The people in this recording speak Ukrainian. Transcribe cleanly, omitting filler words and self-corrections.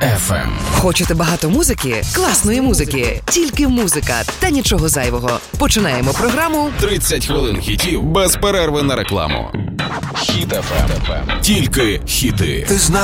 FM. Хочете багато музики? Класної музики. Тільки музика та нічого зайвого. Починаємо програму 30 хвилин хітів без перерви на рекламу. Хіт FM. Тільки хіти.